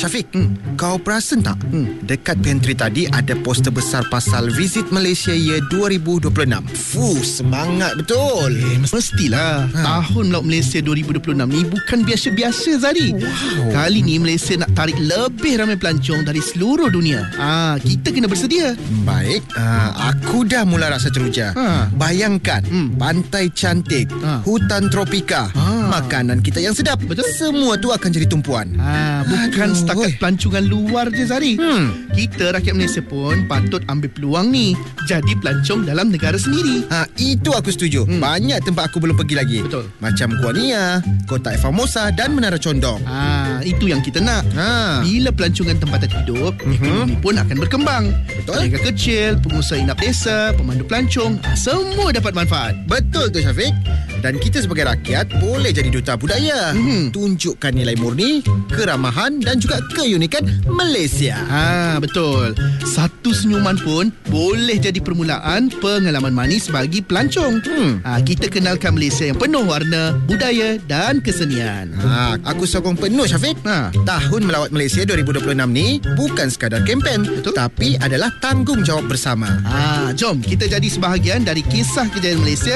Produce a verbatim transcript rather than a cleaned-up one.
Syafiq, hmm. kau perasan tak? Hmm. Dekat pantry tadi ada poster besar pasal Visit Malaysia Year dua ribu dua puluh enam. Fuh, semangat betul. Eh, mestilah. Ha. Tahun Laut Malaysia dua ribu dua puluh enam ni bukan biasa-biasa, Zari. Wow. Kali ni Malaysia nak tarik lebih ramai pelancong dari seluruh dunia. Ah, kita kena bersedia. Baik, uh, aku dah mula rasa teruja. Ha. Bayangkan, Hmm. pantai cantik, Ha. hutan tropika, Ha. makanan kita yang sedap. Betul. Semua tu akan jadi tumpuan. Ah, bukan Aduh, setakat oi. pelancongan luar je, Zari. Hmm. Kita rakyat Malaysia pun patut ambil peluang ni jadi pelancong dalam negara sendiri. Ha, itu aku setuju. Hmm. Banyak tempat aku belum pergi lagi. Betul. Macam Gua Nia, Kotak Formosa dan Menara Condong. Ah, itu yang kita nak. Ha. Bila pelancongan tempatan hidup, Mhm. ekonomi pun akan berkembang. Betul. Peniaga kecil, pengusaha inap desa, pemandu pelancong, ah, semua dapat manfaat. Betul tu, Syafiq. Dan kita sebagai rakyat boleh jadi duta budaya. Mhm. Tunjukkan nilai murni, keramahan dan juga keunikan Malaysia. Ha, betul. Satu senyuman pun boleh jadi permulaan pengalaman manis bagi pelancong. Hmm. Ha, kita kenalkan Malaysia yang penuh warna, budaya dan kesenian. Ha, aku sokong penuh, Syafiq. Ha. Tahun Melawat Malaysia dua ribu dua puluh enam ni bukan sekadar kempen, Betul. tapi adalah tanggungjawab bersama. Ha, jom kita jadi sebahagian dari kisah kejayaan Malaysia